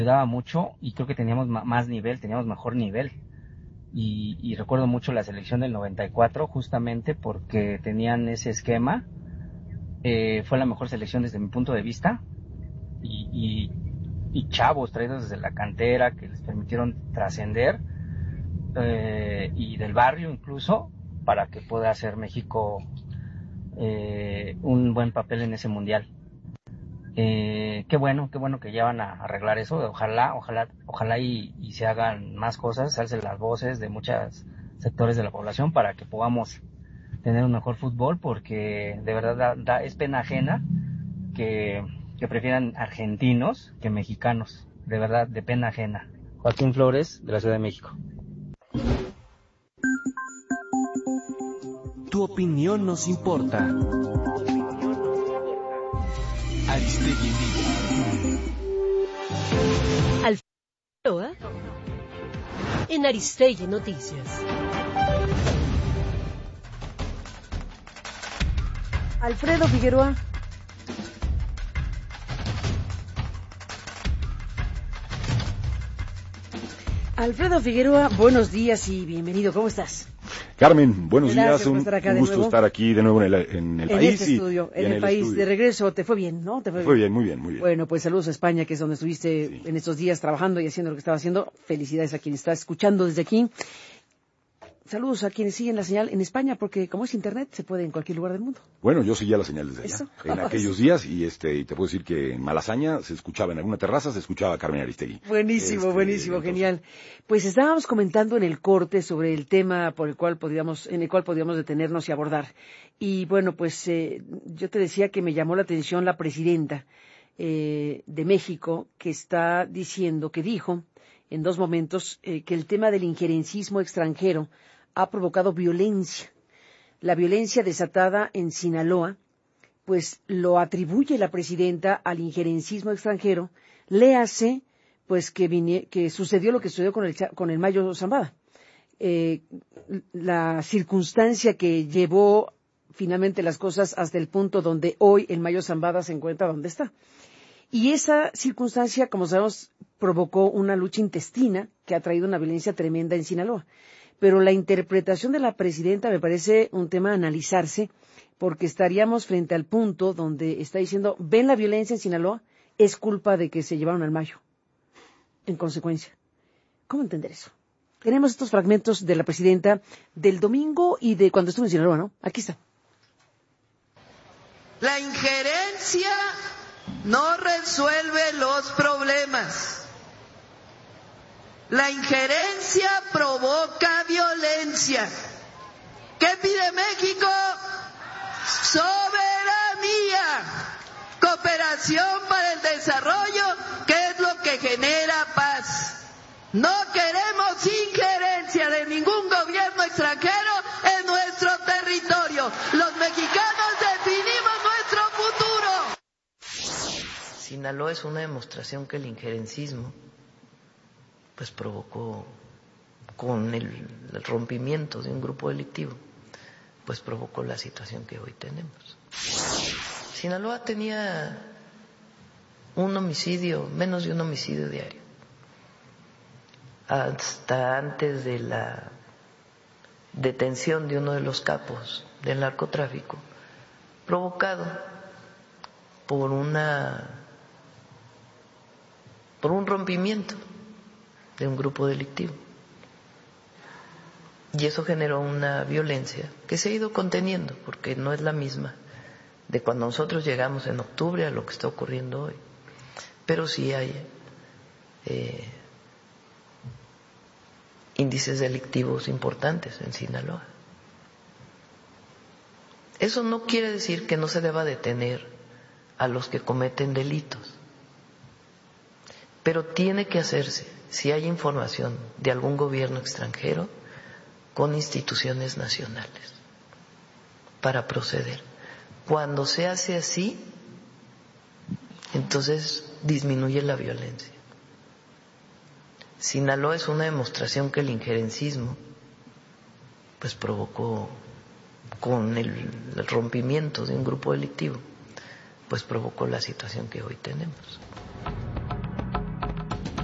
ayudaba mucho y creo que teníamos más nivel, teníamos mejor nivel. Y recuerdo mucho la selección del 94 justamente porque tenían ese esquema. Fue la mejor selección desde mi punto de vista y chavos traídos desde la cantera que les permitieron trascender, y del barrio incluso, para que pueda hacer México un buen papel en ese mundial. Qué bueno que ya van a arreglar eso. Ojalá y se hagan más cosas, se alcen las voces de muchos sectores de la población para que podamos tener un mejor fútbol, porque de verdad es pena ajena que prefieran argentinos que mexicanos, de verdad, de pena ajena. Joaquín Flores, de la Ciudad de México. Tu opinión nos importa. Aristegui Alfredo en Aristegui Noticias. Alfredo Figueroa. Alfredo Figueroa, buenos días y bienvenido. ¿Cómo estás? Carmen, buenos Gracias días. Un gusto estar aquí de nuevo en el país. Este estudio, en el país. De regreso, ¿te fue bien, no? ¿Te fue bien? Muy bien. Bueno, pues saludos a España, que es donde estuviste en estos días trabajando y haciendo lo que estaba haciendo. Felicidades a quien está escuchando desde aquí. Saludos a quienes siguen la señal en España, porque como es internet, se puede en cualquier lugar del mundo. Bueno, yo seguía la señal desde allá, en aquellos días, y te puedo decir que en Malasaña se escuchaba, en alguna terraza se escuchaba a Carmen Aristegui. Buenísimo, genial. Pues estábamos comentando en el corte sobre el tema en el cual podíamos detenernos y abordar. Y bueno, pues yo te decía que me llamó la atención la presidenta de México, que dijo en dos momentos que el tema del injerencismo extranjero ha provocado violencia. La violencia desatada en Sinaloa, pues lo atribuye la presidenta al injerencismo extranjero. Léase, pues que sucedió lo que sucedió con el Mayo Zambada. La circunstancia que llevó finalmente las cosas hasta el punto donde hoy el Mayo Zambada se encuentra donde está. Y esa circunstancia, como sabemos, provocó una lucha intestina que ha traído una violencia tremenda en Sinaloa. Pero la interpretación de la presidenta me parece un tema a analizarse, porque estaríamos frente al punto donde está diciendo, ven la violencia en Sinaloa, es culpa de que se llevaron al Mayo. En consecuencia, ¿cómo entender eso? Tenemos estos fragmentos de la presidenta del domingo y de cuando estuvo en Sinaloa, ¿no? Aquí está. La injerencia no resuelve los problemas. La injerencia provoca violencia. ¿Qué pide México? Soberanía, cooperación para el desarrollo, que es lo que genera paz. No queremos injerencia de ningún gobierno extranjero en nuestro territorio. Los mexicanos definimos nuestro futuro. Sinaloa es una demostración que el injerencismo pues provocó, con el rompimiento de un grupo delictivo, pues provocó la situación que hoy tenemos. Sinaloa tenía menos de un homicidio diario, hasta antes de la detención de uno de los capos del narcotráfico, provocado por un rompimiento de un grupo delictivo. Y eso generó una violencia que se ha ido conteniendo, porque no es la misma de cuando nosotros llegamos en octubre a lo que está ocurriendo hoy. Pero sí hay índices delictivos importantes en Sinaloa. Eso no quiere decir que no se deba detener a los que cometen delitos, pero tiene que hacerse, si hay información de algún gobierno extranjero, con instituciones nacionales para proceder. Cuando se hace así, entonces disminuye la violencia. Sinaloa es una demostración que el injerencismo pues provocó, con el rompimiento de un grupo delictivo, pues provocó la situación que hoy tenemos.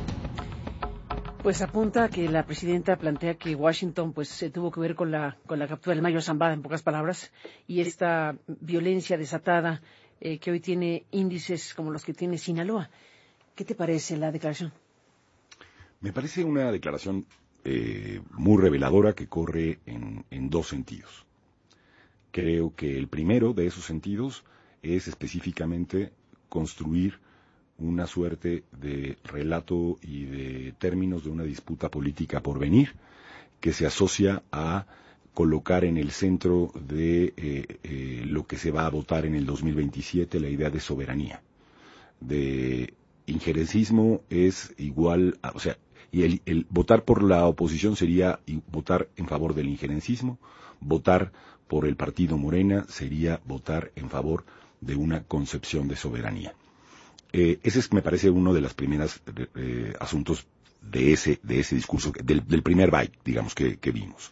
Pues apunta que la presidenta plantea que Washington pues se tuvo que ver con la captura del Mayo Zambada, en pocas palabras, y esta violencia desatada que hoy tiene índices como los que tiene Sinaloa. ¿Qué te parece la declaración? Me parece una declaración muy reveladora que corre en dos sentidos. Creo que el primero de esos sentidos es específicamente construir una suerte de relato y de términos de una disputa política por venir que se asocia a colocar en el centro de lo que se va a votar en el 2027 la idea de soberanía. De injerencismo es igual a, o sea, y el votar por la oposición sería votar en favor del injerencismo, votar por el partido Morena sería votar en favor de una concepción de soberanía. Ese es, me parece, uno de los primeros asuntos de ese discurso, del primer byte, digamos, que vimos.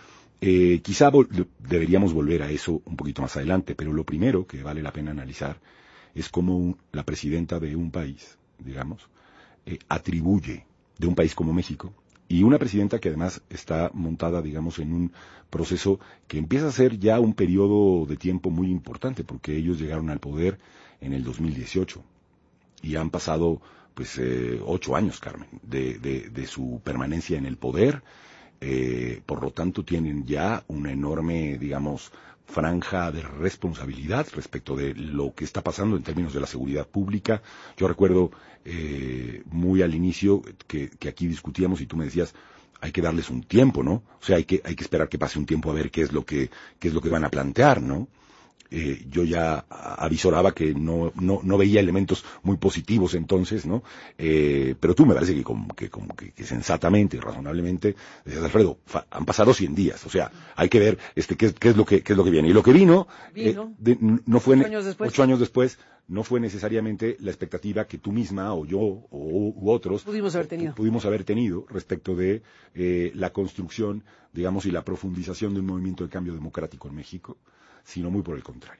Quizá deberíamos volver a eso un poquito más adelante, pero lo primero que vale la pena analizar es cómo la presidenta de un país, digamos, atribuye, de un país como México, y una presidenta que además está montada, digamos, en un proceso que empieza a ser ya un periodo de tiempo muy importante, porque ellos llegaron al poder en el 2018 y han pasado, pues, 8 años, Carmen, de su permanencia en el poder. Por lo tanto, tienen ya una enorme, digamos, franja de responsabilidad respecto de lo que está pasando en términos de la seguridad pública. Yo recuerdo muy al inicio que aquí discutíamos y tú me decías, hay que darles un tiempo, ¿no? O sea, hay que esperar que pase un tiempo a ver qué es lo que van a plantear, ¿no? Yo ya avisoraba que no veía elementos muy positivos entonces, ¿no? Pero tú me parece que sensatamente y razonablemente decías, Alfredo, han pasado 100 días, o sea, hay que ver qué es lo que viene. Y lo que vino no fue 8 años después, no fue necesariamente la expectativa que tú misma o yo u otros pudimos haber tenido respecto de la construcción, digamos, y la profundización de un movimiento de cambio democrático en México, sino muy por el contrario.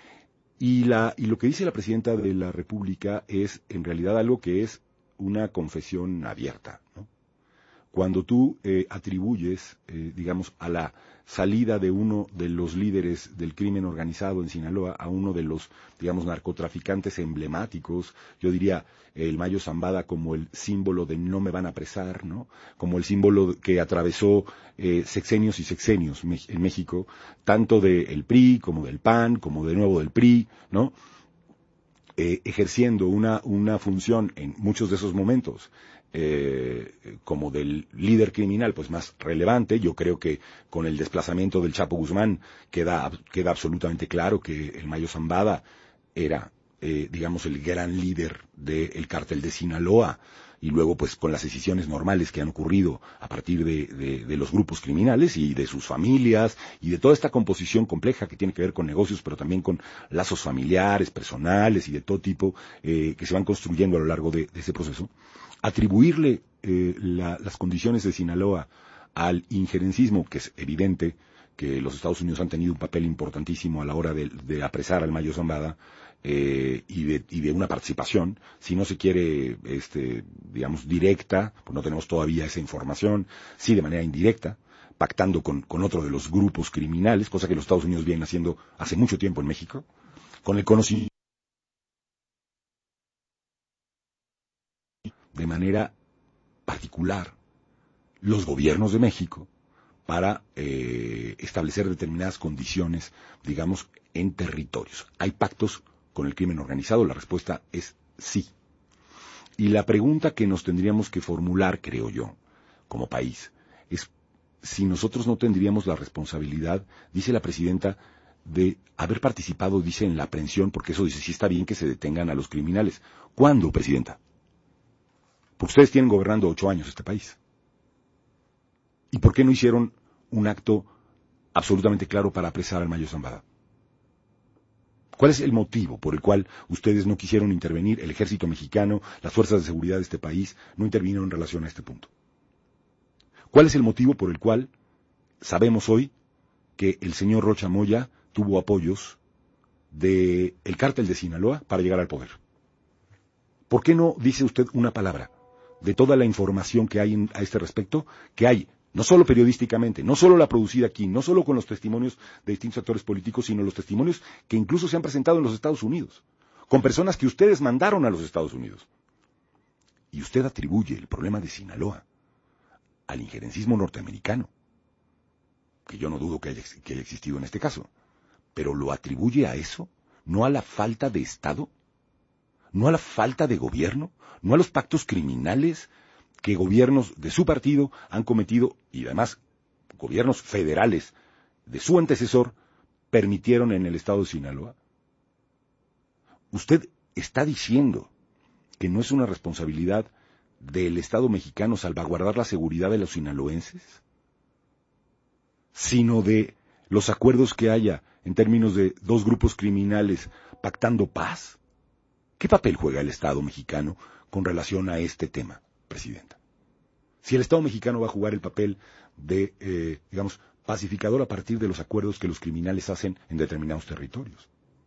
Y lo que dice la presidenta de la República es en realidad algo que es una confesión abierta, ¿no? Cuando tú atribuyes, digamos, a la salida de uno de los líderes del crimen organizado en Sinaloa, a uno de los, digamos, narcotraficantes emblemáticos, yo diría el Mayo Zambada como el símbolo de no me van a apresar, ¿no? Como el símbolo que atravesó sexenios y sexenios en México, tanto del PRI como del PAN, como de nuevo del PRI, ¿no? Ejerciendo una función en muchos de esos momentos como del líder criminal pues más relevante. Yo creo que con el desplazamiento del Chapo Guzmán queda absolutamente claro que el Mayo Zambada era digamos el gran líder del cártel de Sinaloa, y luego pues con las decisiones normales que han ocurrido a partir de los grupos criminales y de sus familias y de toda esta composición compleja que tiene que ver con negocios, pero también con lazos familiares, personales y de todo tipo que se van construyendo a lo largo de ese proceso. Atribuirle las condiciones de Sinaloa al injerencismo, que es evidente que los Estados Unidos han tenido un papel importantísimo a la hora de apresar al Mayo Zambada, y de una participación, si no se quiere, digamos, directa, pues no tenemos todavía esa información, sí de manera indirecta, pactando con otro de los grupos criminales, cosa que los Estados Unidos vienen haciendo hace mucho tiempo en México, con el conocimiento de manera particular los gobiernos de México para establecer determinadas condiciones, digamos, en territorios. ¿Hay pactos con el crimen organizado? La respuesta es sí. Y la pregunta que nos tendríamos que formular, creo yo, como país, es si nosotros no tendríamos la responsabilidad, dice la presidenta, de haber participado, dice, en la aprehensión, porque eso dice, sí está bien que se detengan a los criminales. ¿Cuándo, presidenta? Porque ustedes tienen gobernando 8 años este país. ¿Y por qué no hicieron un acto absolutamente claro para apresar al Mayo Zambada? ¿Cuál es el motivo por el cual ustedes no quisieron intervenir? El ejército mexicano, las fuerzas de seguridad de este país no intervinieron en relación a este punto. ¿Cuál es el motivo por el cual sabemos hoy que el señor Rocha Moya tuvo apoyos del cártel de Sinaloa para llegar al poder? ¿Por qué no dice usted una palabra de toda la información que hay a este respecto, que hay no solo periodísticamente, no solo la producida aquí, no solo con los testimonios de distintos actores políticos, sino los testimonios que incluso se han presentado en los Estados Unidos, con personas que ustedes mandaron a los Estados Unidos. Y usted atribuye el problema de Sinaloa al injerencismo norteamericano, que yo no dudo que haya existido en este caso, pero lo atribuye a eso, no a la falta de Estado, no a la falta de gobierno, no a los pactos criminales que gobiernos de su partido han cometido, y además gobiernos federales de su antecesor permitieron en el estado de Sinaloa. Usted está diciendo que no es una responsabilidad del Estado mexicano salvaguardar la seguridad de los sinaloenses, sino de los acuerdos que haya en términos de dos grupos criminales pactando paz. ¿Qué papel juega el Estado mexicano con relación a este tema, Presidenta? Si el Estado mexicano va a jugar el papel de, pacificador a partir de los acuerdos que los criminales hacen en determinados territorios.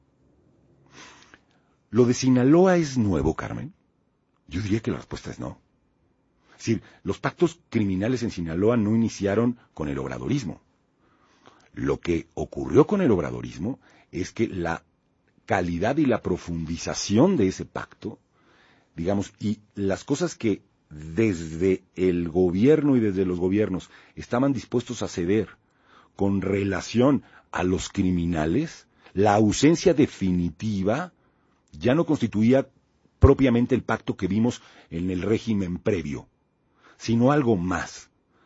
¿Lo de Sinaloa es nuevo, Carmen? Yo diría que la respuesta es no. Es decir, los pactos criminales en Sinaloa no iniciaron con el obradorismo. Lo que ocurrió con el obradorismo es que la calidad y la profundización de ese pacto, y las cosas que desde el gobierno y desde los gobiernos estaban dispuestos a ceder con relación a los criminales, la ausencia definitiva ya no constituía propiamente el pacto que vimos en el régimen previo, sino algo más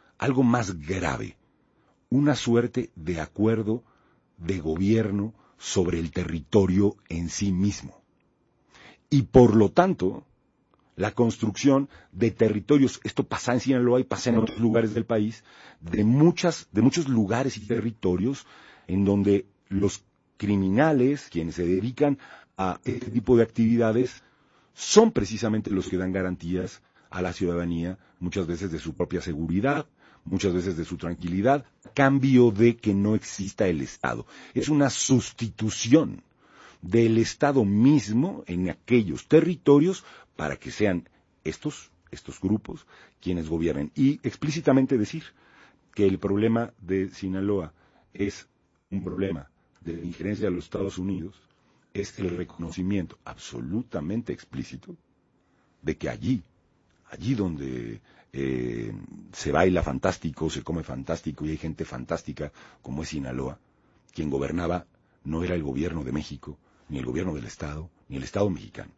grave, una suerte de acuerdo de gobierno sobre el territorio en sí mismo. Y por lo tanto, la construcción de territorios, esto pasa en Sinaloa y pasa en otros lugares del país, de muchos lugares y territorios en donde los criminales, quienes se dedican a este tipo de actividades, son precisamente los que dan garantías a la ciudadanía, muchas veces de su propia seguridad, muchas veces de su tranquilidad, a cambio de que no exista el Estado. Es una sustitución del Estado mismo en aquellos territorios para que sean estos grupos quienes gobiernen. Y explícitamente decir que el problema de Sinaloa es un problema de injerencia de los Estados Unidos, es el reconocimiento absolutamente explícito de que allí donde se baila fantástico, se come fantástico y hay gente fantástica como es Sinaloa, quien gobernaba no era el gobierno de México, ni el gobierno del Estado, ni el Estado mexicano,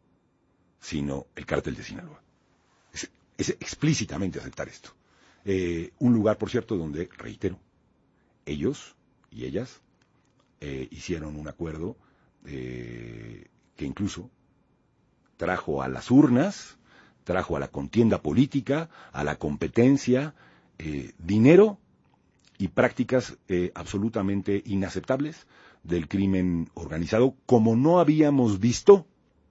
sino el cártel de Sinaloa. Es explícitamente aceptar esto. Un lugar, por cierto, donde, reitero, ellos y ellas hicieron un acuerdo que incluso trajo a las urnas, trajo a la contienda política, a la competencia, dinero y prácticas absolutamente inaceptables del crimen organizado, como no habíamos visto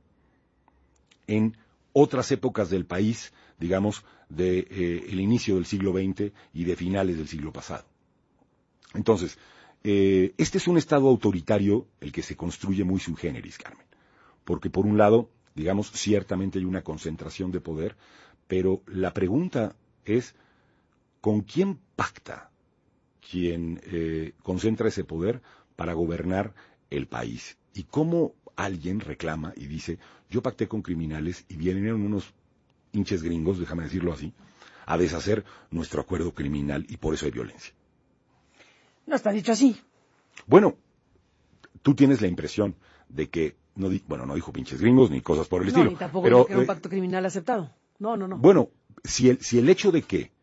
en otras épocas del país, el inicio del siglo XX y de finales del siglo pasado. Entonces, este es un Estado autoritario el que se construye muy sui generis, Carmen, porque por un lado, ciertamente hay una concentración de poder, pero la pregunta es, ¿con quién pacta quien concentra ese poder para gobernar el país? ¿Y cómo alguien reclama y dice, yo pacté con criminales y vienen unos hinches gringos, déjame decirlo así, a deshacer nuestro acuerdo criminal y por eso hay violencia? No está dicho así. Bueno, tú tienes la impresión de que no dijo pinches gringos ni cosas por el estilo. Ni tampoco dijo que era un pacto criminal aceptado. No. Bueno, si el hecho de que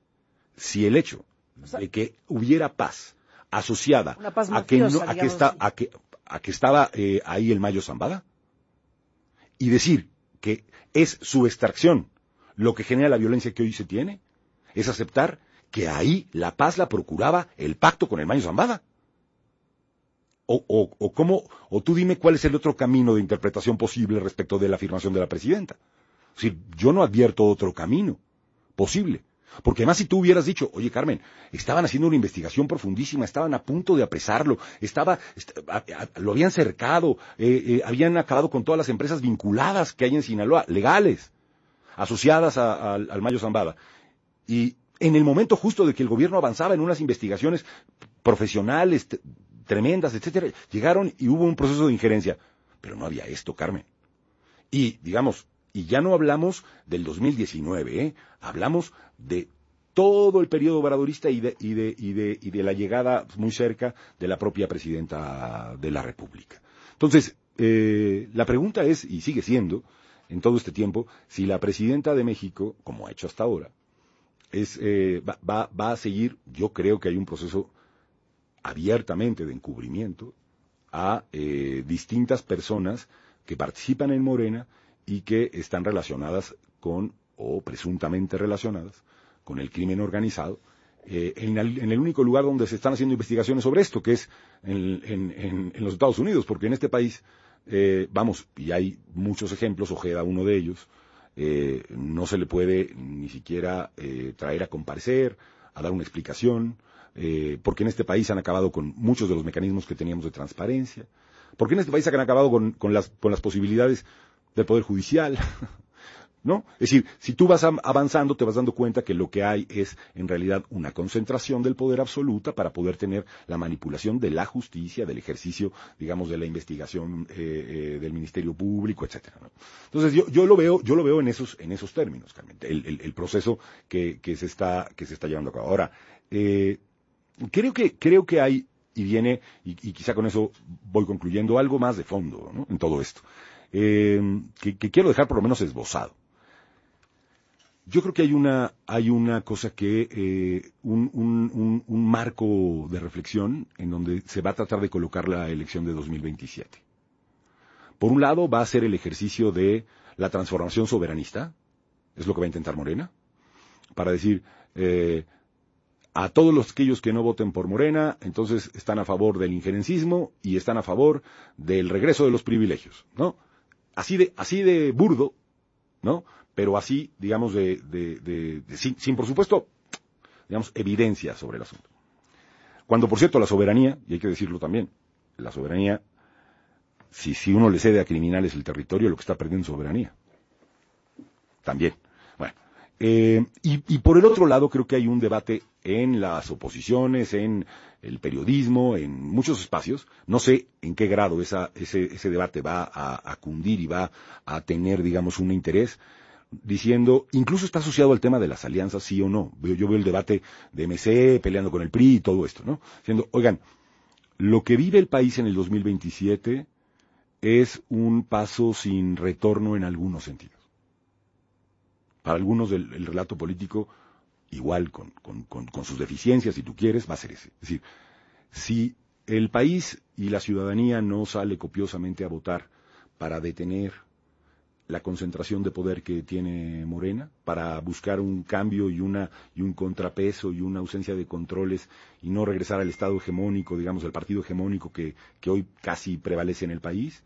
hubiera paz asociada paz a que estaba ahí el Mayo Zambada, y decir que es su extracción lo que genera la violencia que hoy se tiene, es aceptar que ahí la paz la procuraba el pacto con el Mayo Zambada. O tú dime cuál es el otro camino de interpretación posible respecto de la afirmación de la presidenta. Es decir, yo no advierto otro camino posible. Porque además si tú hubieras dicho, oye Carmen, estaban haciendo una investigación profundísima, estaban a punto de apresarlo, lo habían cercado, habían acabado con todas las empresas vinculadas que hay en Sinaloa, legales. asociadas al Mayo Zambada. Y en el momento justo de que el gobierno avanzaba en unas investigaciones profesionales tremendas, etcétera, llegaron y hubo un proceso de injerencia. Pero no había esto, Carmen. Y, digamos, y ya no hablamos del 2019, hablamos de todo el periodo obradorista y de la llegada muy cerca de la propia presidenta de la República. Entonces, la pregunta es, y sigue siendo, en todo este tiempo, si la presidenta de México, como ha hecho hasta ahora, va a seguir. Yo creo que hay un proceso abiertamente de encubrimiento a distintas personas que participan en Morena y que están relacionadas con, o presuntamente relacionadas, con el crimen organizado, en el único lugar donde se están haciendo investigaciones sobre esto, que es en los Estados Unidos, porque en este país, y hay muchos ejemplos, Ojeda uno de ellos, no se le puede ni siquiera traer a comparecer, a dar una explicación, porque en este país han acabado con muchos de los mecanismos que teníamos de transparencia, porque en este país han acabado con las posibilidades del Poder Judicial, ¿no? Es decir, si tú vas avanzando, te vas dando cuenta que lo que hay es, en realidad, una concentración del poder absoluta para poder tener la manipulación de la justicia, del ejercicio, digamos, de la investigación del Ministerio Público, etcétera, ¿no? Entonces, yo lo veo en esos términos, Carmen, el proceso que se está llevando a cabo. Ahora, creo que hay, y viene, y quizá con eso voy concluyendo, algo más de fondo, ¿no?, en todo esto, que quiero dejar por lo menos esbozado. Yo creo que hay una cosa que, un marco de reflexión en donde se va a tratar de colocar la elección de 2027. Por un lado va a ser el ejercicio de la transformación soberanista, es lo que va a intentar Morena, para decir, a todos aquellos que no voten por Morena, entonces están a favor del injerencismo y están a favor del regreso de los privilegios, ¿no? Así de burdo, ¿no? Pero así, digamos, sin por supuesto, digamos, evidencia sobre el asunto. Cuando, por cierto, la soberanía, y hay que decirlo también, la soberanía, si uno le cede a criminales el territorio, lo que está perdiendo es soberanía. También. Bueno, y por el otro lado, creo que hay un debate en las oposiciones, en el periodismo, en muchos espacios. No sé en qué grado ese debate va a cundir y va a tener, digamos, un interés, diciendo, incluso está asociado al tema de las alianzas, sí o no. Yo veo el debate de MC peleando con el PRI y todo esto, ¿no? Diciendo, oigan, lo que vive el país en el 2027 es un paso sin retorno en algunos sentidos. Para algunos el relato político, igual con sus deficiencias, si tú quieres, va a ser ese. Es decir, si el país y la ciudadanía no sale copiosamente a votar para detener la concentración de poder que tiene Morena, para buscar un cambio y un contrapeso y una ausencia de controles y no regresar al Estado hegemónico, digamos, al partido hegemónico que hoy casi prevalece en el país,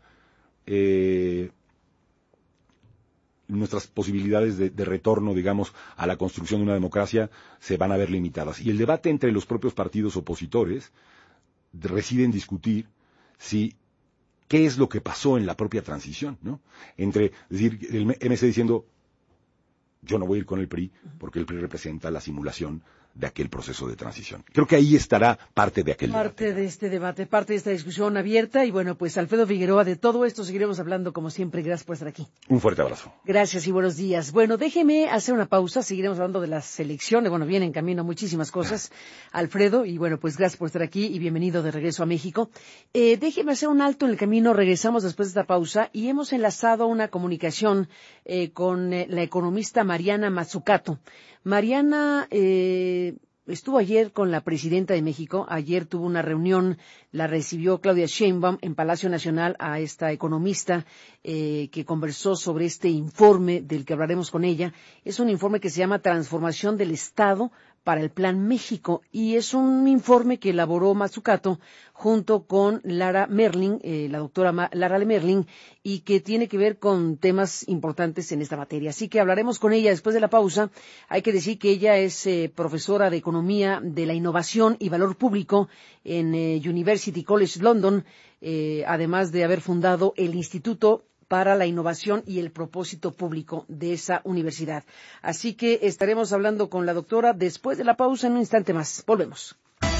nuestras posibilidades de retorno, digamos, a la construcción de una democracia se van a ver limitadas. Y el debate entre los propios partidos opositores reside en discutir qué es lo que pasó en la propia transición, ¿no? Es decir, el MC diciendo, yo no voy a ir con el PRI porque el PRI representa la simulación de aquel proceso de transición. Creo que ahí estará parte de aquel debate. Parte de este debate, parte de esta discusión abierta. Y bueno, pues Alfredo Figueroa, de todo esto seguiremos hablando como siempre. Gracias por estar aquí. Un fuerte abrazo. Gracias y buenos días. Bueno, déjeme hacer una pausa. Seguiremos hablando de las elecciones. Bueno, vienen en camino muchísimas cosas, Alfredo. Y bueno, pues gracias por estar aquí y bienvenido de regreso a México. Déjeme hacer un alto en el camino. Regresamos después de esta pausa y hemos enlazado una comunicación con la economista Mariana Mazzucato. Mariana estuvo ayer con la presidenta de México. Ayer tuvo una reunión, la recibió Claudia Sheinbaum en Palacio Nacional a esta economista que conversó sobre este informe del que hablaremos con ella. Es un informe que se llama Transformación del Estado para el Plan México y es un informe que elaboró Mazzucato junto con Lara Merling, la doctora Lara Merling, y que tiene que ver con temas importantes en esta materia. Así que hablaremos con ella después de la pausa. Hay que decir que ella es profesora de Economía de la Innovación y Valor Público en University College London, además de haber fundado el Instituto para la innovación y el propósito público de esa universidad. Así que estaremos hablando con la doctora después de la pausa en un instante más. Volvemos.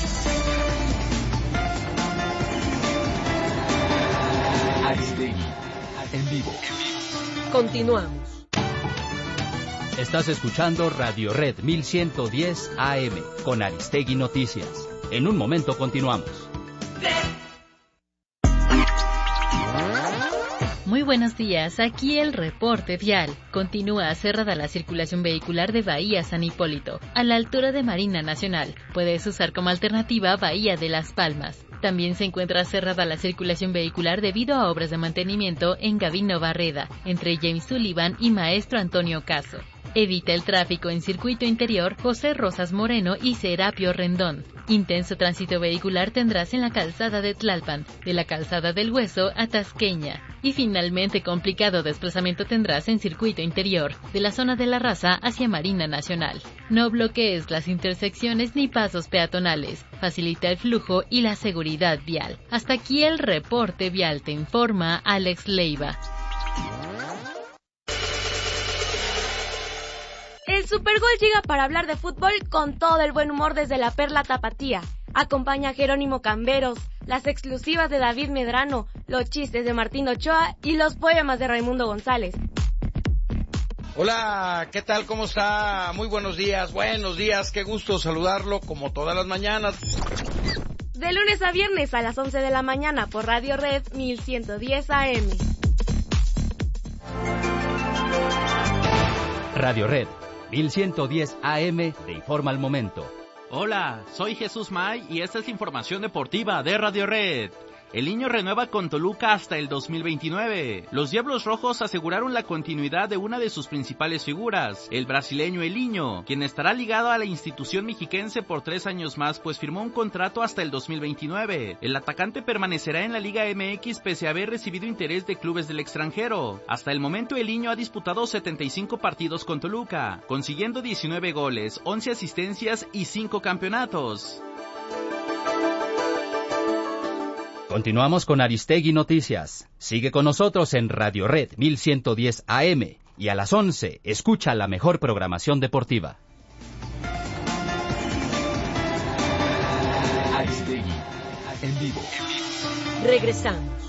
Aristegui, en vivo. Continuamos. Estás escuchando Radio Red 1110 AM con Aristegui Noticias. En un momento continuamos. Muy buenos días, aquí el reporte vial. Continúa cerrada la circulación vehicular de Bahía San Hipólito, a la altura de Marina Nacional. Puedes usar como alternativa Bahía de Las Palmas. También se encuentra cerrada la circulación vehicular debido a obras de mantenimiento en Gavino Barreda, entre James Sullivan y Maestro Antonio Caso. Evita el tráfico en circuito interior José Rosas Moreno y Serapio Rendón. Intenso tránsito vehicular tendrás en la calzada de Tlalpan, de la calzada del Hueso a Tasqueña. Y finalmente complicado desplazamiento tendrás en circuito interior, de la zona de La Raza hacia Marina Nacional. No bloquees las intersecciones ni pasos peatonales. Facilita el flujo y la seguridad vial. Hasta aquí el reporte vial, te informa Alex Leiva. El Supergol llega para hablar de fútbol con todo el buen humor desde la Perla Tapatía. Acompaña a Jerónimo Camberos, las exclusivas de David Medrano, los chistes de Martín Ochoa y los poemas de Raimundo González. Hola, ¿qué tal? ¿Cómo está? Muy buenos días, qué gusto saludarlo como todas las mañanas. De lunes a viernes a las 11 de la mañana por Radio Red 1110 AM. Radio Red 1110 AM te informa al momento. Hola, soy Jesús May y esta es la información deportiva de Radio Red. El Niño renueva con Toluca hasta el 2029. Los Diablos Rojos aseguraron la continuidad de una de sus principales figuras, el brasileño El Niño, quien estará ligado a la institución mexiquense por 3 años más, pues firmó un contrato hasta el 2029. El atacante permanecerá en la Liga MX pese a haber recibido interés de clubes del extranjero. Hasta el momento El Niño ha disputado 75 partidos con Toluca, consiguiendo 19 goles, 11 asistencias y 5 campeonatos. Continuamos con Aristegui Noticias. Sigue con nosotros en Radio Red 1110 AM y a las 11 escucha la mejor programación deportiva. Aristegui, en vivo. Regresamos.